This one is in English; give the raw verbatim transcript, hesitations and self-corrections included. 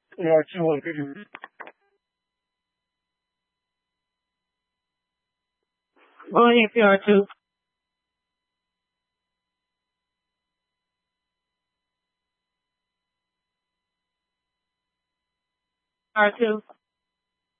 P R two on video. Go ahead, P R two. P R two.